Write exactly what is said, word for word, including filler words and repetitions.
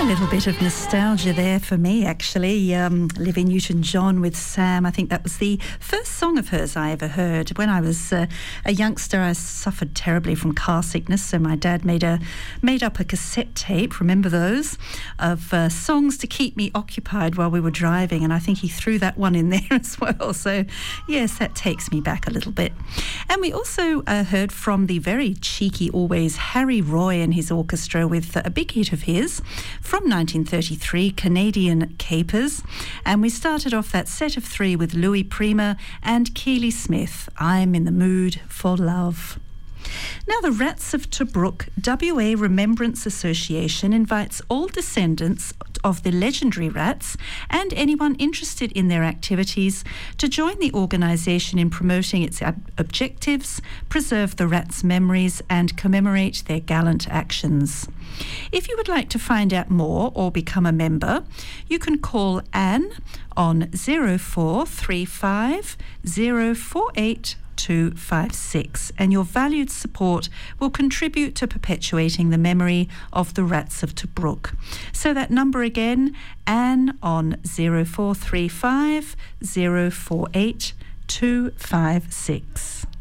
A little bit of nostalgia there for me, actually. Um, Olivia Newton-John with Sam. I think that was the first song of hers I ever heard. When I was uh, a youngster, I suffered terribly from car sickness, so my dad made a made up a cassette tape, remember those, of uh, songs to keep me occupied while we were driving, and I think he threw that one in there as well. So, yes, that takes me back a little bit. And we also uh, heard from the very cheeky always Harry Roy and his orchestra with a big hit of his from nineteen thirty-three, Canadian Capers. And we started off that set of three with Louis Prima and Keely Smith, I'm in the Mood for Love. Now, the Rats of Tobruk W A Remembrance Association invites all descendants of the legendary Rats and anyone interested in their activities to join the organisation in promoting its ab- objectives, preserve the Rats' memories and commemorate their gallant actions. If you would like to find out more or become a member, you can call Anne on zero four three five zero four eight two five six, and your valued support will contribute to perpetuating the memory of the Rats of Tobruk. So that number again, Anne on zero four three five zero four eight two five six.